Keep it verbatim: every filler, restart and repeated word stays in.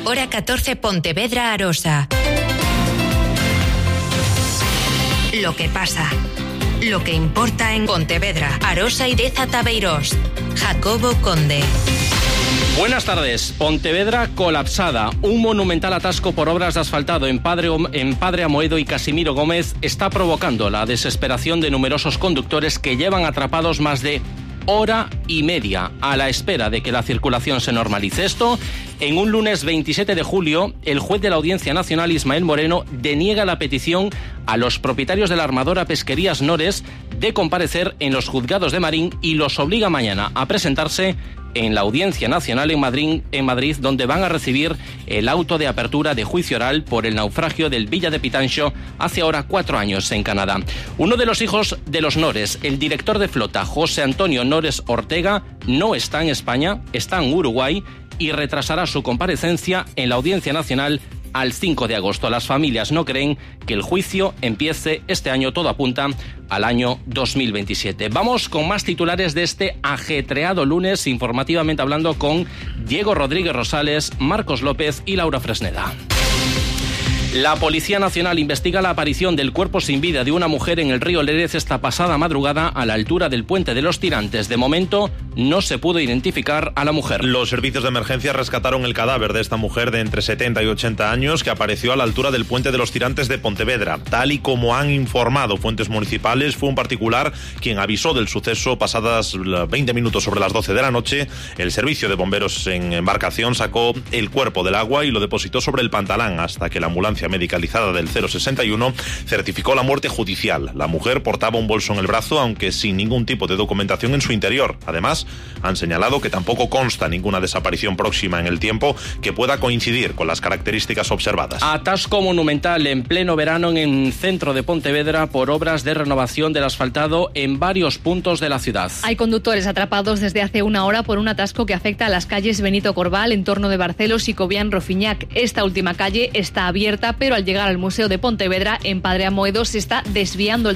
Hora catorce, Pontevedra, Arosa. Lo que pasa. Lo que importa en Pontevedra, Arosa y Deza Tabeirós. Jacobo Conde. Buenas tardes. Pontevedra colapsada. Un monumental atasco por obras de asfaltado en Padre, en Padre Amoedo y Casimiro Gómez está provocando la desesperación de numerosos conductores que llevan atrapados más de hora y media a la espera de que la circulación se normalice. Esto, en un lunes veintisiete de julio, el juez de la Audiencia Nacional, Ismael Moreno, deniega la petición a los propietarios de la armadora Pesquerías Nores de comparecer en los juzgados de Marín y los obliga mañana a presentarse en la Audiencia Nacional en Madrid, en Madrid, donde van a recibir el auto de apertura de juicio oral por el naufragio del Villa de Pitancho hace ahora cuatro años en Canadá. Uno de los hijos de los Nores, el director de flota, José Antonio Nores Ortega, no está en España, está en Uruguay y retrasará su comparecencia en la Audiencia Nacional al cinco de agosto. Las familias no creen que el juicio empiece este año, todo apunta al año dos mil veintisiete. Vamos con más titulares de este ajetreado lunes, informativamente hablando con Diego Rodríguez Rosales, Marcos López y Laura Fresneda. La Policía Nacional investiga la aparición del cuerpo sin vida de una mujer en el río Lérez esta pasada madrugada a la altura del Puente de los Tirantes. De momento, no se pudo identificar a la mujer. Los servicios de emergencia rescataron el cadáver de esta mujer de entre setenta y ochenta años que apareció a la altura del Puente de los Tirantes de Pontevedra. Tal y como han informado fuentes municipales, fue un particular quien avisó del suceso pasadas veinte minutos sobre las doce de la noche. El servicio de bomberos en embarcación sacó el cuerpo del agua y lo depositó sobre el pantalán hasta que la ambulancia medicalizada del cero sesenta y uno certificó la muerte judicial. La mujer portaba un bolso en el brazo, aunque sin ningún tipo de documentación en su interior. Además, han señalado que tampoco consta ninguna desaparición próxima en el tiempo que pueda coincidir con las características observadas. Atasco monumental en pleno verano en el centro de Pontevedra por obras de renovación del asfaltado en varios puntos de la ciudad. Hay conductores atrapados desde hace una hora por un atasco que afecta a las calles Benito Corbal, Entorno de Barcelos y Cobián Rofiñac. Esta última calle está abierta, pero al llegar al Museo de Pontevedra, en Padre Amoedo, se está desviando el